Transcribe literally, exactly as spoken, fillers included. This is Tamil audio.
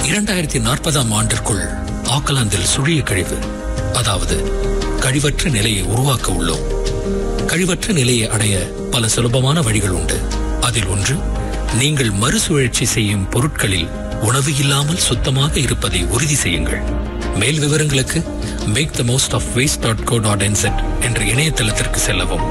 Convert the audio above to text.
இரண்டாயிரத்தி நாற்பதாம் ஆண்டிற்குள் ஆக்கலாந்தில் சுழிய கழிவு, அதாவது கழிவற்ற நிலையை உருவாக்க உள்ளோம். கழிவற்ற நிலையை அடைய பல சுலபமான வழிகள் உண்டு. அதில் ஒன்று, நீங்கள் மறுசுழற்சி செய்யும் பொருட்களில் உணவு இல்லாமல் சுத்தமாக இருப்பதை உறுதி செய்யுங்கள். மேல் விவரங்களுக்கு make the most of waste dot co dot என்செட் என்ற இணையதளத்திற்கு செல்லவும்.